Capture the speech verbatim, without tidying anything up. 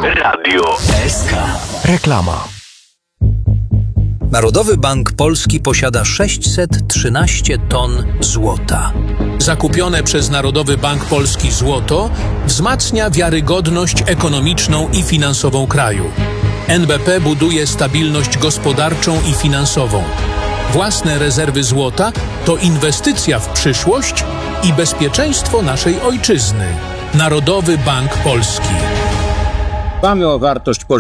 Radio S K. Reklama. Narodowy Bank Polski posiada sześćset trzynaście ton złota. Zakupione przez Narodowy Bank Polski złoto wzmacnia wiarygodność ekonomiczną i finansową kraju. N B P buduje stabilność gospodarczą i finansową. Własne rezerwy złota to inwestycja w przyszłość i bezpieczeństwo naszej ojczyzny. Narodowy Bank Polski. Dbamy o wartość polskiego